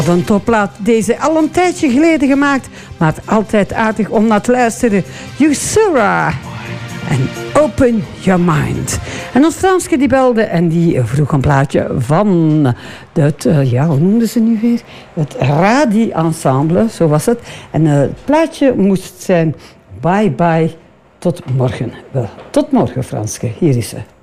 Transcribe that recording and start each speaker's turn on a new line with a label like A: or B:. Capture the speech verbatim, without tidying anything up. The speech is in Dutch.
A: Een topplaat, deze al een tijdje geleden gemaakt, maar altijd aardig om naar te luisteren. Yusura en Open Your Mind. En ons Franske die belde en die vroeg een plaatje van het, uh, ja, hoe noemden ze nu weer? Het Radi Ensemble, zo was het. En uh, het plaatje moest zijn Bye Bye tot morgen. Wel, tot morgen Franske, hier is ze.